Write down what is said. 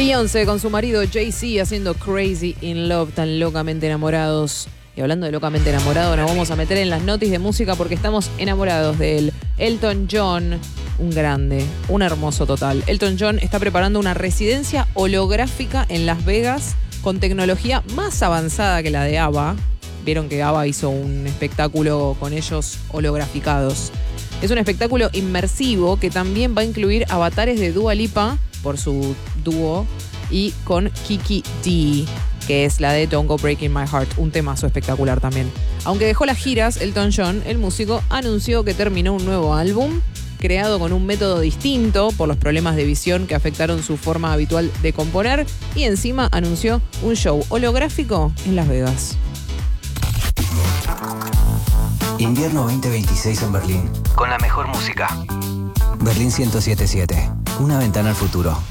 Beyoncé con su marido Jay-Z haciendo Crazy in Love, tan locamente enamorados. Y hablando de locamente enamorado, nos vamos a meter en las notis de música porque estamos enamorados de él. Elton John, un grande, un hermoso total. Elton John está preparando una residencia holográfica en Las Vegas con tecnología más avanzada que la de ABBA. Vieron que ABBA hizo un espectáculo con ellos holograficados. Es un espectáculo inmersivo que también va a incluir avatares de Dua Lipa por su dúo y con Kiki D, que es la de Don't Go Breaking My Heart, un temazo espectacular también. Aunque dejó las giras, Elton John, el músico, anunció que terminó un nuevo álbum creado con un método distinto por los problemas de visión que afectaron su forma habitual de componer, y encima anunció un show holográfico en Las Vegas. Invierno 2026 en Berlín. Con la mejor música. Berlín 107.7. Una ventana al futuro.